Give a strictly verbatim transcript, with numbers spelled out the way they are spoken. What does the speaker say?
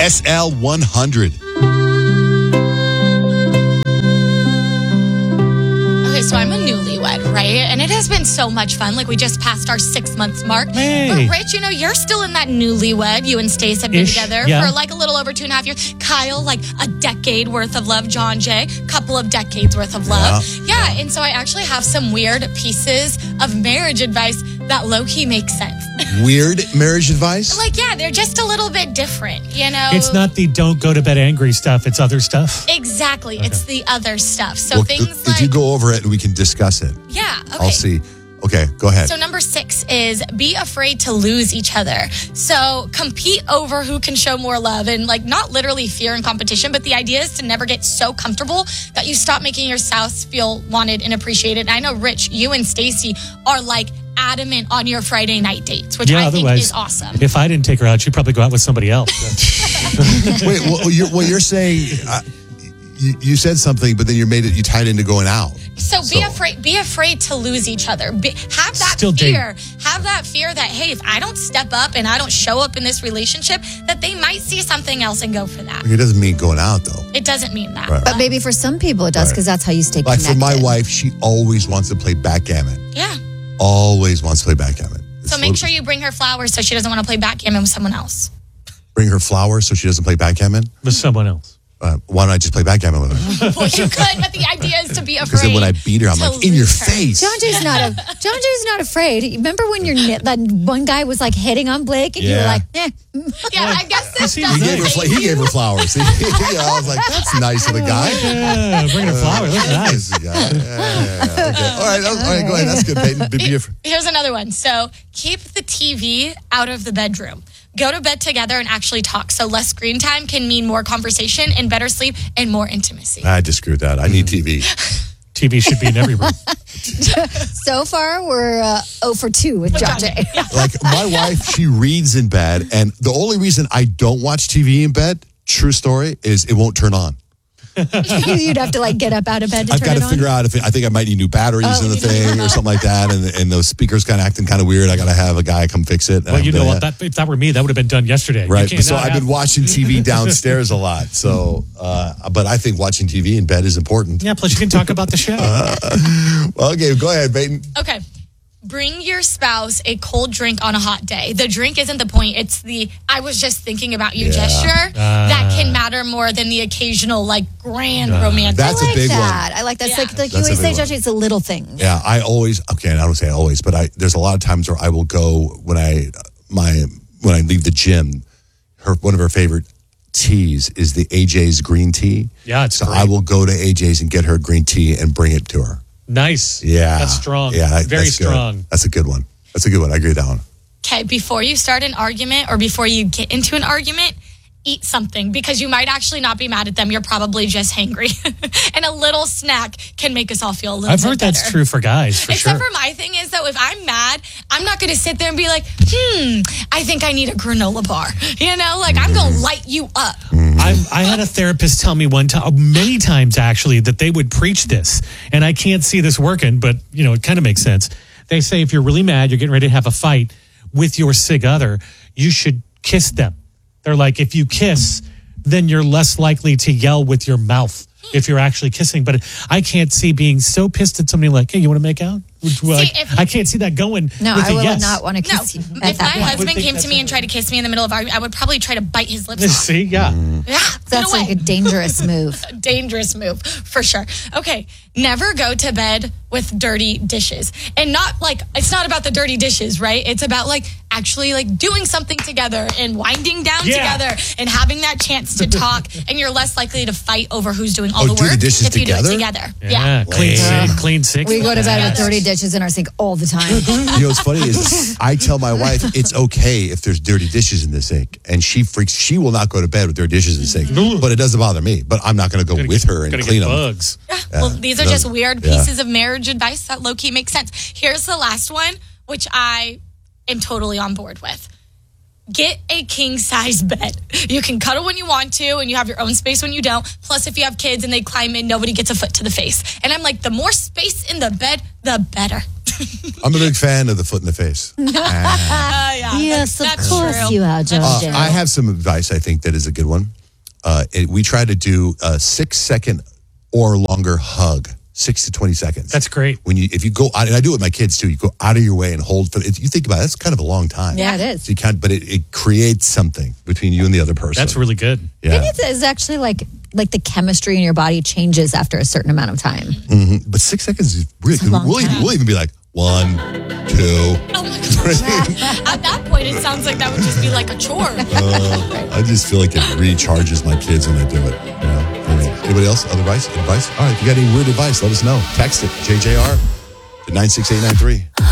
S L one hundred. Okay, so I'm a newlywed, right? And it has been so much fun. Like, we just passed our six months mark. Hey. But Rich, you know, you're still in that newlywed. You and Stace have been Ish, together yeah. for like a little over two and a half years. Kyle, like a decade worth of love. John Jay, couple of decades worth of love. Yeah. yeah, and so I actually have some weird pieces of marriage advice that low-key makes sense. Weird marriage advice? Like, yeah, they're just a little bit different, you know? It's not the don't go to bed angry stuff. It's other stuff. Exactly. Okay. It's the other stuff. So well, things th- like... Did you go over it and we can discuss it? Yeah, okay. I'll see. Okay, go ahead. So number six is be afraid to lose each other. So compete over who can show more love, and like not literally fear and competition, but the idea is to never get so comfortable that you stop making your spouse feel wanted and appreciated. And I know, Rich, you and Stacy are like adamant on your Friday night dates, which yeah, I think otherwise, is awesome. If I didn't take her out, she'd probably go out with somebody else. Wait, well, you're, what you're saying, uh, you, you said something, but then you made it, you tied into going out. So be So- afraid. Be afraid to lose each other. Be, have that Still date. fear. Have that fear that, hey, if I don't step up and I don't show up in this relationship, that they might see something else and go for that. It doesn't mean going out, though. It doesn't mean that. Right. But maybe for some people it does, because that's how you stay Like connected. for my wife, she always wants to play backgammon. Yeah. Always wants to play backgammon. So make sure you bring her flowers so she doesn't want to play backgammon with someone else. Bring her flowers so she doesn't play backgammon. With someone else. Uh, why don't I just play backgammon with her? Well, you could, but the idea is to be afraid. Because then when I beat her, I'm to like, in your lose her. face. John Jay's not a John Jay's not afraid. Remember when your that one guy was like hitting on Blake and you were Yeah. like, eh. Yeah, I guess this He doesn't He gave her, fla- hate he gave her flowers. yeah, I was like, that's nice of the guy. Yeah, bring her flowers. That's nice. Nice guy. Yeah, yeah, yeah. Okay. All right, all right, go ahead. That's good, Peyton. Be- be afraid. Here's another one. So keep the T V out of the bedroom. Go to bed together and actually talk. So less screen time can mean more conversation and better sleep and more intimacy. I disagree with that. I need T V. T V should be in every room. So far we're uh, oh for two with John Jay. Like my wife, she reads in bed, and the only reason I don't watch T V in bed, true story, is it won't turn on. You'd have to like get up out of bed to I've turn got it to on. figure out if it, I think I might need new batteries Oh, in the you need- thing or something like that, and and those speakers kind of acting kind of weird. I got to have a guy come fix it. Well, you know what? That, if that were me, that would have been done yesterday. You Right. can't So not I've have- been watching T V downstairs a lot. So, uh, but I think watching T V in bed is important. Yeah, plus you can talk about the show. Well, okay, go ahead, Peyton. Okay. Bring your spouse a cold drink on a hot day. The drink isn't the point. It's the I was just thinking about you Yeah. gesture that can matter more than the occasional like grand romantic. That's I a like big one. that. I like that. It's Yeah. like, like you That's a always big say, one. John Jay, it's a little thing. Yeah, I always okay. I don't say always, but I there's a lot of times where I will go when I my when I leave the gym. Her one of her favorite teas is the A J's green tea. Yeah, it's so great. I will go to A J's and get her green tea and bring it to her. Nice. Yeah, That's strong. Yeah, that- Very that's good. strong. That's a good one. That's a good one. I agree with that one. Okay, before you start an argument or before you get into an argument, eat something because you might actually not be mad at them. You're probably just hangry. And a little snack can make us all feel a little I've bit heard better. that's true for guys, for Except sure. for my thing is, though, if I'm mad, I'm not going to sit there and be like, hmm, I think I need a granola bar. You know, like I'm going to light you up. I, I had a therapist tell me one time, many times actually, that they would preach this. And I can't see this working, but, you know, it kind of makes sense. They say if you're really mad, you're getting ready to have a fight with your sig other, you should kiss them. They're like, if you kiss, then you're less likely to yell with your mouth if you're actually kissing. But I can't see being so pissed at somebody like, hey, you want to make out? Like, if- I can't see that going No, with I a would yes. not want to No, kiss you if at my that point. husband think came to that's me and tried to kiss me in the middle of argument, I would probably try to bite his lips off. See, yeah. Yeah, That's get like away. a dangerous move. Dangerous move for sure. Okay, never go to bed with dirty dishes. And not like it's not about the dirty dishes, right? It's about like actually like doing something together and winding down Yeah. together and having that chance to talk, and you're less likely to fight over who's doing all Oh, the do the work dishes if you do together? it together. Yeah. Yeah. Clean Lame. sink, clean sink. We go to bed with Together. dirty dishes in our sink all the time. You know what's funny is I tell my wife it's okay if there's dirty dishes in the sink, and she freaks. She will not go to bed with dirty dishes in the sink, but it doesn't bother me. But I'm not going to go Gonna with get- her and gonna clean get them. bugs. Yeah. Well, these are no, just weird yeah. pieces of marriage advice that low key make sense. Here's the last one, which I am totally on board with. Get a king size bed. You can cuddle when you want to, and you have your own space when you don't. Plus, if you have kids and they climb in, nobody gets a foot to the face. And I'm like, the more space in the bed, the better. I'm a big fan of the foot in the face. Uh, yeah, Yes, that's, of that's course true. you are, John Uh, Jay. I have some advice I think that is a good one. Uh, it, we try to do a six second or longer hug, six to twenty seconds. That's great. When you, if you go out, and I do it with my kids too, you go out of your way and hold for, if you think about it, that's kind of a long time. Yeah, it is. So you can't, but it, it creates something between you and the other person. That's really good. I yeah. think it's, it's actually like like the chemistry in your body changes after a certain amount of time. Mm-hmm. But six seconds is really, It's a long we'll, even, time. we'll even be like, one, two, Oh my gosh. At that point, it sounds like that would just be like a chore. uh, I just feel like it recharges my kids when I do it. You know? Anyway, anybody else? Other advice? Advice? All right, if you got any weird advice, let us know. Text it, J J R to nine six eight nine three.